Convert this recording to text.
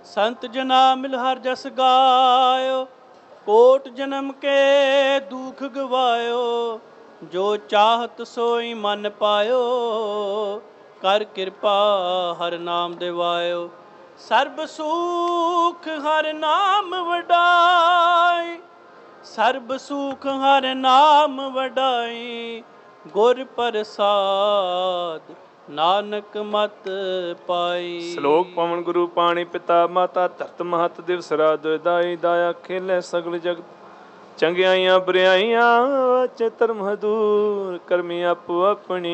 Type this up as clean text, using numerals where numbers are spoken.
संत जना मिल हर जस गायो, कोट जन्म के दुख गवायो। जो चाहत सोई मन पायो, कर कृपा हर नाम दिवायो। सर्ब सुख हर नाम वडाई, सर्ब सुख हर नाम वडाई। गुर प्रसाद नानक मत पाई। ਸ਼ਲੋਕ ਪਵਨ ਗੁਰੂ ਪਾਣੀ ਪਿਤਾ ਮਾਤਾ ਧਰਤ ਮਹਤ ਦਿਵਸ ਰਾਤ ਦਾਈ ਦਾਇਆ ਖੇਲੇ ਸਗਲ ਜਗਤ ਚੰਗਿਆਈਆਂ ਬੁਰਿਆਈਆਂ ਚਿਤਰ ਮਹਦੂਰ ਕਰਮੀ ਆਪੋ ਆਪਣੀ